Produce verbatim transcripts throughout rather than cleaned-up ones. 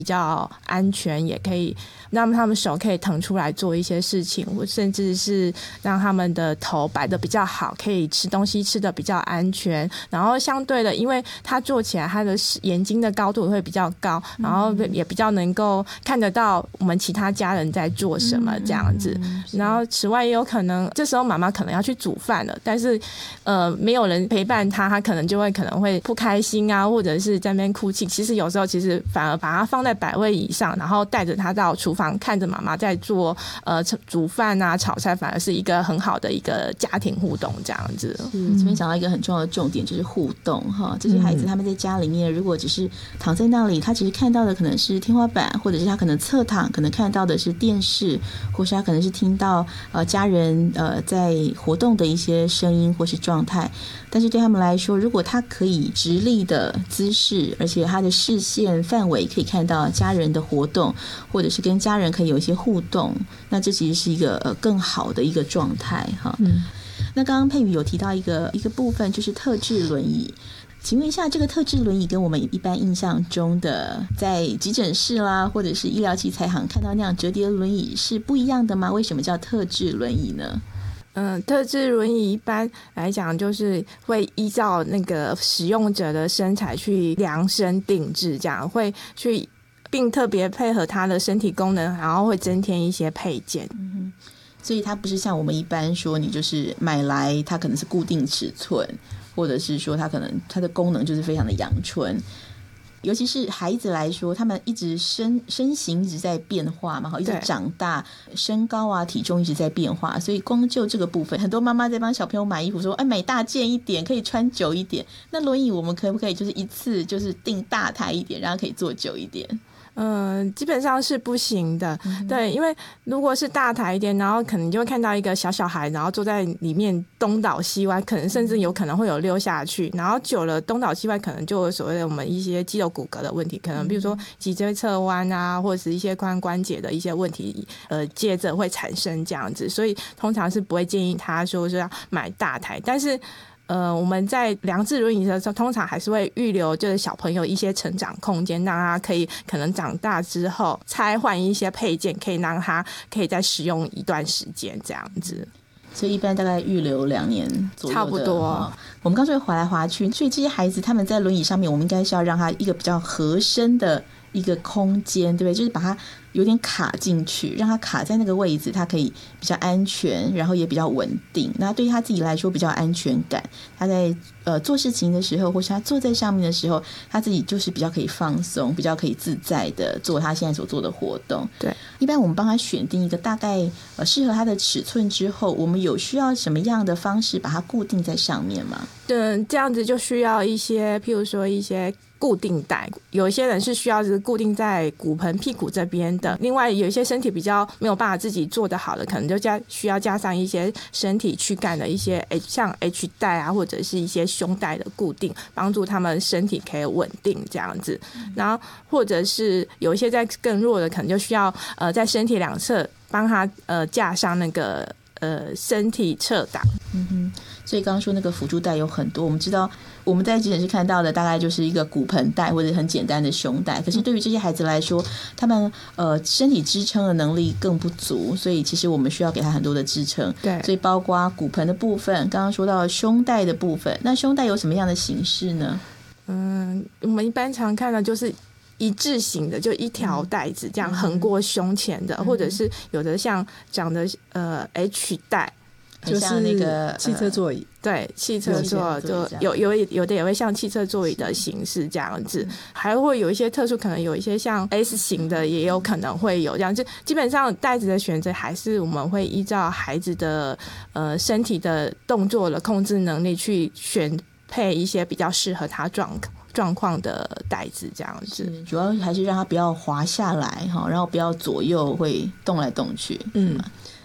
比较安全，也可以让他们手可以腾出来做一些事情，或甚至是让他们的头摆得比较好，可以吃东西吃得比较安全。然后相对的，因为他做起来他的眼睛的高度会比较高，然后也比较能够看得到我们其他家人在做什么这样子。然后此外也有可能这时候妈妈可能要去煮饭了，但是呃没有人陪伴他，他可能就会可能会不开心啊，或者是在那边哭泣。其实有时候其实反而把他放在百位以上，然后带着他到厨房看着妈妈在做呃煮饭啊炒菜，反而是一个很好的一个家庭互动这样子。 是这边讲到一个很重要的重点，就是互动哈。这些孩子他们在家里面如果只是躺在那里，他其实看到的可能是天花板，或者是他可能侧躺，可能看到的是电视，或是他可能是听到呃家人呃在活动的一些声音或是状态。但是对他们来说，如果他可以直立的姿势，而且他的视线范围可以看到家人的活动，或者是跟家人可以有一些互动，那这其实是一个呃更好的一个状态哈。嗯，那刚刚佩瑜有提到一个一个部分，就是特制轮椅。请问一下，这个特制轮椅跟我们一般印象中的在急诊室啦，或者是医疗器材行看到那样折叠轮椅是不一样的吗？为什么叫特制轮椅呢？ 嗯，特制轮椅一般来讲就是会依照那个使用者的身材去量身定制，这样会去并特别配合他的身体功能，然后会增添一些配件。 嗯，所以它不是像我们一般说你就是买来它可能是固定尺寸，或者是说它可能它的功能就是非常的阳春。尤其是孩子来说，他们一直身身形一直在变化嘛，一直长大，身高啊体重一直在变化，所以光就这个部分，很多妈妈在帮小朋友买衣服说，哎，买大件一点，可以穿久一点。那轮椅我们可不可以就是一次就是定大台一点，然后可以坐久一点？ 嗯，基本上是不行的、嗯、对，因为如果是大台一点，然后可能就会看到一个小小孩，然后坐在里面东倒西歪，可能甚至有可能会有溜下去，然后久了东倒西歪可能就有所谓的我们一些肌肉骨骼的问题，可能比如说脊椎侧弯啊，或者是一些髋关节的一些问题呃，接着会产生这样子，所以通常是不会建议他说是要买大台。但是呃，我们在量制轮椅的时候，通常还是会预留就是小朋友一些成长空间，让他可以可能长大之后拆换一些配件，可以让他可以再使用一段时间这样子。 所以一般大概预留两年左右的， 差不多、 哦、我们刚才滑来滑去，所以这些孩子他们在轮椅上面，我们应该是要让他一个比较合身的一个空间，对不对？就是把它有点卡进去，让他卡在那个位置，他可以比较安全，然后也比较稳定。那对于他自己来说比较安全感，他在呃做事情的时候，或是他坐在上面的时候，他自己就是比较可以放松，比较可以自在的做他现在所做的活动。 对， 一般我们帮他选定一个大概呃适合他的尺寸之后，我们有需要什么样的方式把它固定在上面吗？ 对，这样子就需要一些，譬如说一些固定带，有一些人是需要是固定在骨盆屁股这边的，另外有一些身体比较没有办法自己做得好的，可能就加需要加上一些身体躯干的一些像 H 带啊，或者是一些胸带的固定，帮助他们身体可以稳定这样子。然后或者是有一些在更弱的，可能就需要呃在身体两侧帮他呃架上那个呃身体侧挡。 嗯哼，所以刚刚说那个辅助带有很多，我们知道我们在急诊室看到的大概就是一个骨盆带或者很简单的胸带，可是对于这些孩子来说，他们呃身体支撑的能力更不足，所以其实我们需要给他很多的支撑。 对， 所以包括骨盆的部分，刚刚说到胸带的部分，那胸带有什么样的形式呢？ 嗯，我们一般常看的就是一字形的，就一条带子这样横过胸前的，嗯、或者是有的像长的呃 H 带。 就是那个汽车座椅、 呃、对，汽车座就有有有的也会像汽车座椅的形式这样子，还会有一些特殊，可能有一些像 S 型的也有可能会有这样子。基本上带子的选择还是我们会依照孩子的呃身体的动作的控制能力去选配一些比较适合他状状况的带子这样子， 主要还是让他不要滑下来，然后不要左右会动来动去。嗯，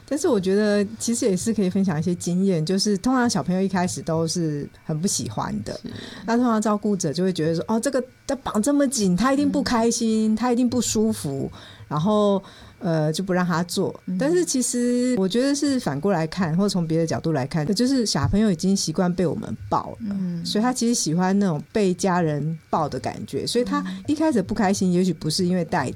但是我觉得其实也是可以分享一些经验，就是通常小朋友一开始都是很不喜欢的，那通常照顾者就会觉得说，哦，这个绑这么紧，他一定不开心，嗯、他一定不舒服，然后呃就不让他做。嗯、但是其实我觉得是反过来看，或者从别的角度来看，就是小朋友已经习惯被我们抱了，嗯、所以他其实喜欢那种被家人抱的感觉，所以他一开始不开心，也许不是因为带